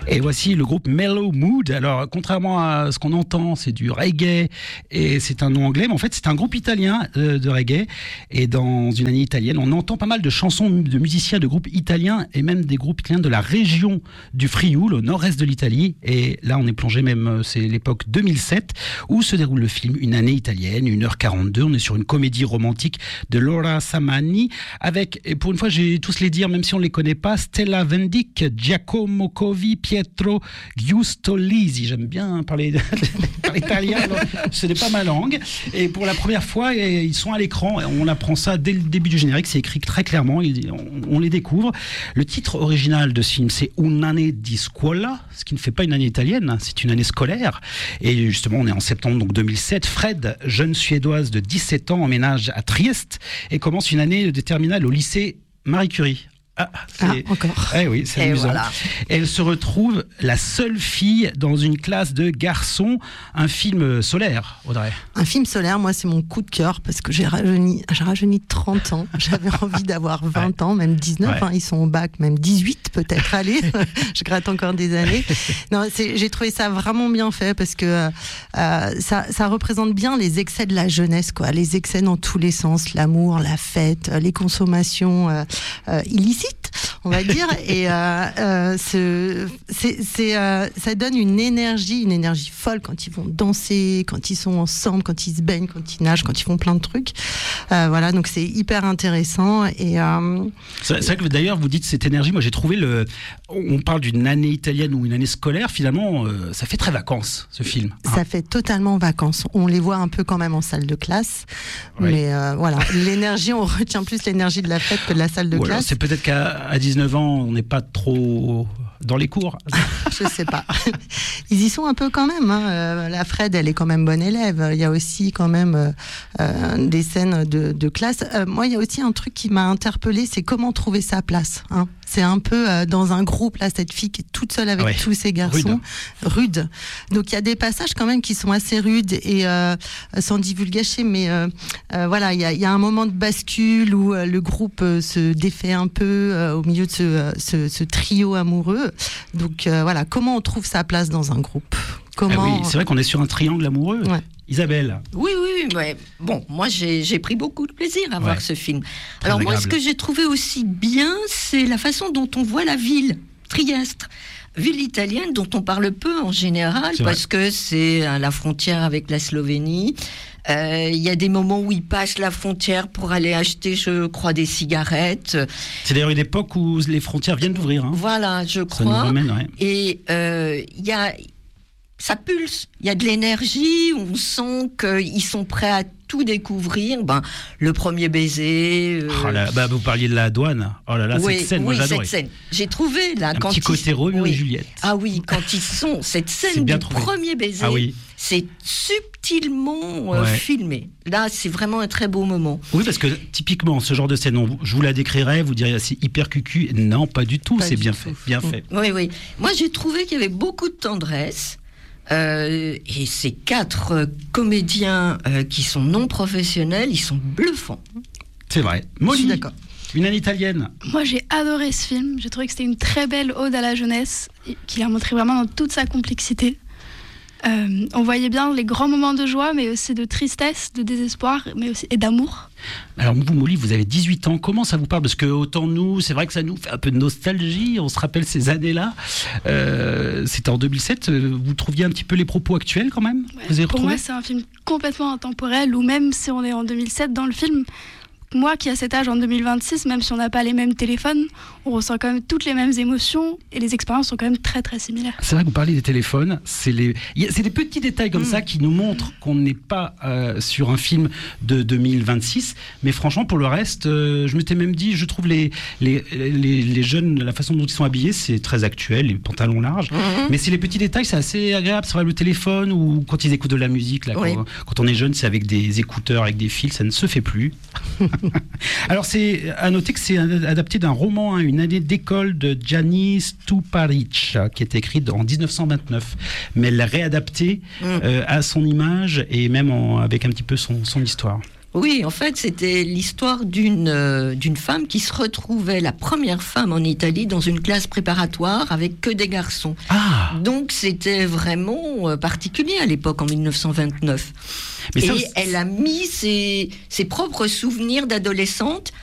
Et voici le groupe Mellow Mood. Alors, contrairement à ce qu'on entend, c'est du reggae et c'est un nom anglais, mais en fait, c'est un groupe italien de reggae. Et dans une année italienne, on entend pas mal de chansons de musiciens de groupes italiens et même des groupes italiens de la région du Frioul, au nord-est de l'Italie. Et là, on est plongé même, c'est l'époque 2007, où se déroule le film Une année italienne, 1h42. On est sur une comédie romantique de Laura Samani avec, et pour une fois, j'ai tous les dire, même si on les connaît pas, Stella Vendic, Giacomo Covi, Pietro Giustolisi. J'aime bien parler italien, alors ce n'est pas ma langue. Et pour la première fois, ils sont à l'écran. On apprend ça dès le début du générique. C'est écrit très clairement. On les découvre. Le titre original de ce film, c'est Un'année di scuola, ce qui ne fait pas une année italienne. C'est une année scolaire. Et justement, on est en septembre donc 2007. Fred, jeune Suédoise de 17 ans, emménage à Trieste et commence une année de terminale au lycée Marie Curie. Encore. Eh oui, c'est amusant. Voilà. Elle se retrouve la seule fille dans une classe de garçons. Un film solaire, Audrey. Un film solaire, moi, c'est mon coup de cœur parce que j'ai rajeuni de 30 ans. J'avais envie d'avoir 20 ans, même 19. Ouais. Hein, ils sont au bac, même 18 peut-être. Allez, je gratte encore des années. Non, j'ai trouvé ça vraiment bien fait parce que ça représente bien les excès de la jeunesse, quoi. Les excès dans tous les sens, l'amour, la fête, les consommations illicites, on va dire, et ça donne une énergie folle quand ils vont danser, quand ils sont ensemble, quand ils se baignent, quand ils nagent, quand ils font plein de trucs. Voilà, donc c'est hyper intéressant. Et c'est vrai que d'ailleurs vous dites cette énergie. Moi j'ai trouvé on parle d'une année italienne ou une année scolaire. Finalement, ça fait très vacances ce film. Ça fait totalement vacances. On les voit un peu quand même en salle de classe, oui. Mais voilà, l'énergie, on retient plus l'énergie de la fête que de la salle de classe. Alors, c'est peut-être qu'à 19 ans, on n'est pas trop dans les cours. Je sais pas. Ils y sont un peu quand même. Hein. La Fred, elle est quand même bonne élève. Il y a aussi quand même des scènes de classe. Moi, il y a aussi un truc qui m'a interpellée, c'est comment trouver sa place. Hein. C'est un peu dans un groupe, là, cette fille qui est toute seule avec tous ces garçons. Rude. Donc, il y a des passages quand même qui sont assez rudes et sans divulgacher, mais voilà, il y a un moment de bascule où le groupe se défait un peu au milieu de ce trio amoureux. Donc voilà, comment on trouve sa place dans un groupe ? Comment... oui, c'est vrai qu'on est sur un triangle amoureux. Ouais. Isabelle. Oui, mais bon, moi j'ai pris beaucoup de plaisir à voir ce film. Alors moi, ce que j'ai trouvé aussi bien, c'est la façon dont on voit la ville, Trieste. Ville italienne dont on parle peu en général, parce que c'est à la frontière avec la Slovénie. Il y a des moments où ils passent la frontière pour aller acheter, je crois, des cigarettes. C'est d'ailleurs une époque où les frontières viennent d'ouvrir. Hein. Voilà, je crois. Ça nous ramène, Et ça pulse. Il y a de l'énergie. On sent qu'ils sont prêts à tout découvrir. Le premier baiser. Vous parliez de la douane. Oh là là, cette scène, moi j'adore. Cette scène. J'ai trouvé là un petit côté Roméo et Juliette. Ah oui, quand ils sont cette scène du premier baiser. Ah oui. C'est subtilement filmé. Là, c'est vraiment un très beau moment. Oui, parce que typiquement, ce genre de scène, je vous la décrirais, vous diriez c'est hyper cucu. Non, pas du tout. C'est bien fait. Bien fait. Oui. Moi, j'ai trouvé qu'il y avait beaucoup de tendresse. Et ces 4 comédiens qui sont non professionnels, ils sont bluffants. C'est vrai. Molly, je suis d'accord. Une année italienne. Moi, j'ai adoré ce film. J'ai trouvé que c'était une très belle ode à la jeunesse, qui l'a montré vraiment dans toute sa complexité. On voyait bien les grands moments de joie, mais aussi de tristesse, de désespoir, mais aussi et d'amour. Alors vous, Molly, vous avez 18 ans. Comment ça vous parle ? Parce que autant nous, c'est vrai que ça nous fait un peu de nostalgie. On se rappelle ces années-là. C'était en 2007. Vous trouviez un petit peu les propos actuels quand même ? Vous avez pour moi, c'est un film complètement intemporel. Ou même si on est en 2007 dans le film... Moi qui à cet âge en 2026, même si on n'a pas les mêmes téléphones, on ressent quand même toutes les mêmes émotions et les expériences sont quand même très très similaires. C'est vrai que vous parlez des téléphones, c'est des petits détails comme ça qui nous montrent qu'on n'est pas sur un film de 2026, mais franchement pour le reste, je m'étais même dit, je trouve les jeunes, la façon dont ils sont habillés, c'est très actuel, les pantalons larges, mais c'est les petits détails, c'est assez agréable, c'est vrai le téléphone ou quand ils écoutent de la musique, là, quand on est jeune, c'est avec des écouteurs, avec des fils, ça ne se fait plus. Alors c'est à noter que c'est adapté d'un roman, Une année d'école de Gianni Stuparic, qui est écrite en 1929, mais elle l'a réadapté à son image et même avec un petit peu son histoire. Oui, en fait, c'était l'histoire d'une femme qui se retrouvait, la première femme en Italie, dans une classe préparatoire avec que des garçons. Ah. Donc, c'était vraiment particulier à l'époque, en 1929. Elle a mis ses propres souvenirs d'adolescente